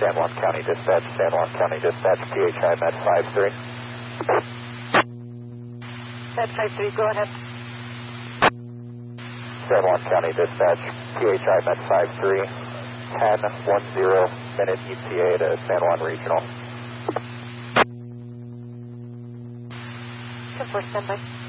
San Juan County Dispatch, San Juan County Dispatch, PHI Med 53. Med 53, go ahead. San Juan County Dispatch, PHI Med 53, 10-10 minute ETA to San Juan Regional. 10-4, standby.